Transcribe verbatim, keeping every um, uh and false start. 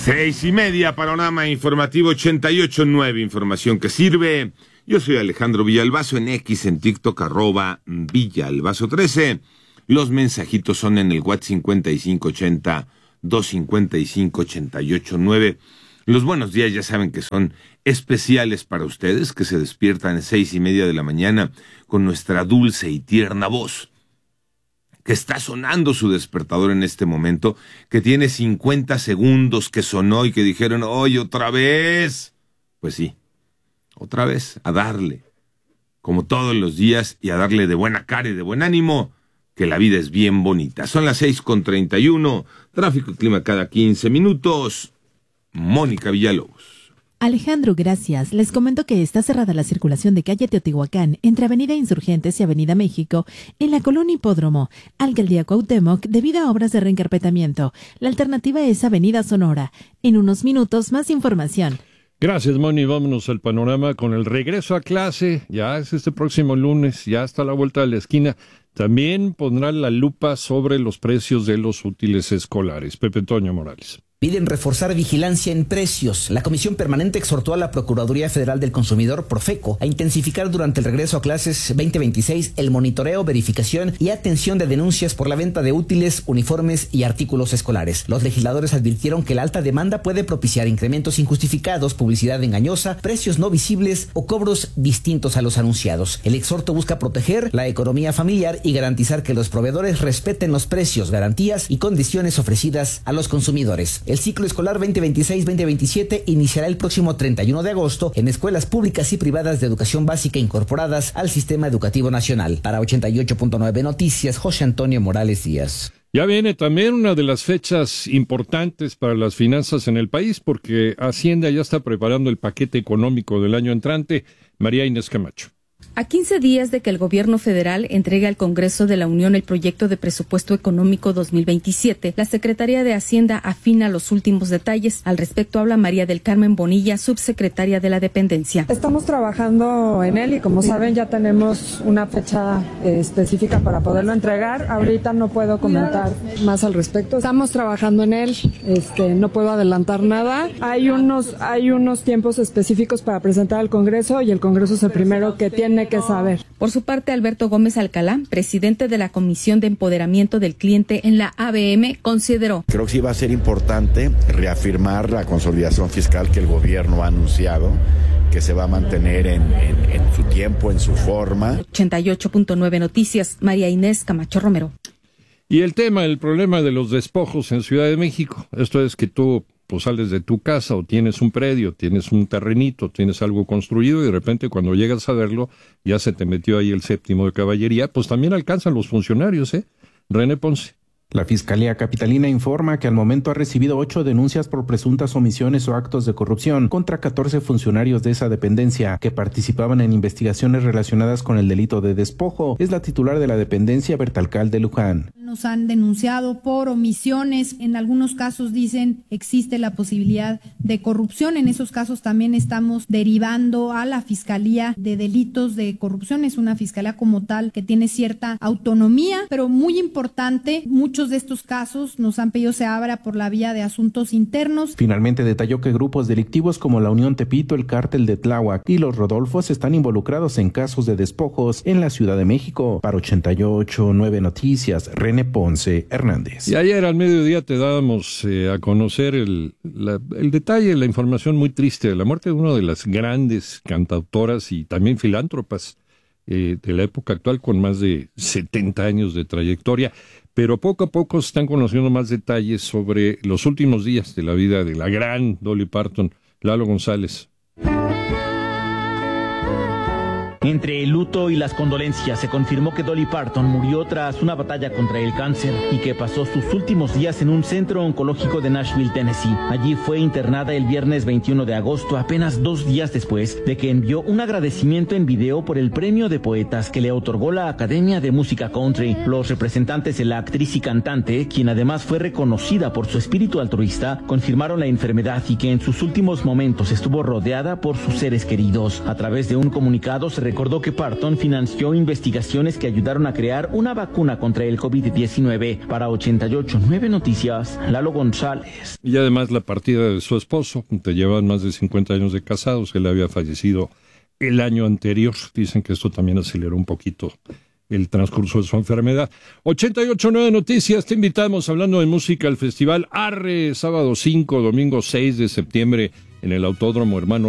Seis y media, panorama informativo ochenta y ocho punto nueve, información que sirve. Yo soy Alejandro Villalbazo, en X, en TikTok, arroba Villalbazo trece. Los mensajitos son en el WhatsApp cincuenta y cinco ochenta, doscientos cincuenta y cinco, ochenta y ocho nueve. Los buenos días ya saben que son especiales para ustedes, que se despiertan a seis y media de la mañana con nuestra dulce y tierna voz, que está sonando su despertador en este momento, que tiene cincuenta segundos que sonó y que dijeron, oye, otra vez. Pues sí, otra vez, a darle, como todos los días, y a darle de buena cara y de buen ánimo, que la vida es bien bonita. Son las seis con treinta y uno, tráfico y clima cada quince minutos. Mónica Villalobos. Alejandro, gracias. Les comento que está cerrada la circulación de calle Teotihuacán entre Avenida Insurgentes y Avenida México en la colonia Hipódromo, Alcaldía Cuauhtémoc, debido a obras de reencarpetamiento. La alternativa es Avenida Sonora. En unos minutos, más información. Gracias, Moni. Vámonos al panorama con el regreso a clase. Ya es este próximo lunes, ya está a la vuelta de la esquina. También pondrá la lupa sobre los precios de los útiles escolares. Pepe Toño Morales. Piden reforzar vigilancia en precios. La Comisión Permanente exhortó a la Procuraduría Federal del Consumidor, Profeco, a intensificar durante el regreso a clases veinte veintiséis el monitoreo, verificación y atención de denuncias por la venta de útiles, uniformes y artículos escolares. Los legisladores advirtieron que la alta demanda puede propiciar incrementos injustificados, publicidad engañosa, precios no visibles o cobros distintos a los anunciados. El exhorto busca proteger la economía familiar y garantizar que los proveedores respeten los precios, garantías y condiciones ofrecidas a los consumidores. El ciclo escolar veinte veintiséis veinte veintisiete iniciará el próximo treinta y uno de agosto en escuelas públicas y privadas de educación básica incorporadas al Sistema Educativo Nacional. Para ochenta y ocho punto nueve Noticias, José Antonio Morales Díaz. Ya viene también una de las fechas importantes para las finanzas en el país, porque Hacienda ya está preparando el paquete económico del año entrante. María Inés Camacho. A quince días de que el gobierno federal entregue al Congreso de la Unión el proyecto de presupuesto económico dos mil veintisiete, la Secretaría de Hacienda afina los últimos detalles. Al respecto habla María del Carmen Bonilla, subsecretaria de la dependencia. Estamos trabajando en él y, como saben, ya tenemos una fecha eh, específica para poderlo entregar. Ahorita no puedo comentar más al respecto. Estamos trabajando en él, este, no puedo adelantar nada. Hay unos, hay unos tiempos específicos para presentar al Congreso y el Congreso es el primero que tiene que saber. Por su parte, Alberto Gómez Alcalá, presidente de la Comisión de Empoderamiento del Cliente en la A B M, consideró: Creo que sí va a ser importante reafirmar la consolidación fiscal que el gobierno ha anunciado, que se va a mantener en, en, en su tiempo, en su forma. ochenta y ocho punto nueve Noticias, María Inés Camacho Romero. Y el tema, el problema de los despojos en Ciudad de México. Esto es que tú pues sales de tu casa o tienes un predio, tienes un terrenito, tienes algo construido y de repente cuando llegas a verlo ya se te metió ahí el séptimo de caballería. Pues también alcanzan los funcionarios, ¿eh? René Ponce. La Fiscalía Capitalina informa que al momento ha recibido ocho denuncias por presuntas omisiones o actos de corrupción contra catorce funcionarios de esa dependencia que participaban en investigaciones relacionadas con el delito de despojo. Es la titular de la dependencia, Bertalcalde Luján. Nos han denunciado por omisiones. En algunos casos dicen existe la posibilidad de corrupción. En esos casos también estamos derivando a la Fiscalía de Delitos de Corrupción. Es una fiscalía como tal que tiene cierta autonomía, pero muy importante, muchos de estos casos nos han pedido se abra por la vía de asuntos internos. Finalmente detalló que grupos delictivos como la Unión Tepito, el Cártel de Tláhuac y los Rodolfos están involucrados en casos de despojos en la Ciudad de México. Para ochenta y ocho punto nueve Noticias, René Ponce Hernández. Y ayer al mediodía te dábamos eh, a conocer el, la, el detalle, la información muy triste de la muerte de una de las grandes cantautoras y también filántropas eh, de la época actual, con más de setenta años de trayectoria. Pero poco a poco se están conociendo más detalles sobre los últimos días de la vida de la gran Dolly Parton. Lalo González. Entre el luto y las condolencias se confirmó que Dolly Parton murió tras una batalla contra el cáncer y que pasó sus últimos días en un centro oncológico de Nashville, Tennessee. Allí fue internada el viernes veintiuno de agosto, apenas dos días después de que envió un agradecimiento en video por el premio de poetas que le otorgó la Academia de Música Country. Los representantes de la actriz y cantante, quien además fue reconocida por su espíritu altruista, confirmaron la enfermedad y que en sus últimos momentos estuvo rodeada por sus seres queridos. A través de un comunicado se Recordó que Parton financió investigaciones que ayudaron a crear una vacuna contra el covid diecinueve. Para ochenta y ocho nueve Noticias, Lalo González. Y además la partida de su esposo, te llevan más de cincuenta años de casados, él había fallecido el año anterior. Dicen que esto también aceleró un poquito el transcurso de su enfermedad. ochenta y ocho nueve Noticias, te invitamos, hablando de música, al Festival Arre, sábado cinco, domingo seis de septiembre en el Autódromo Hermano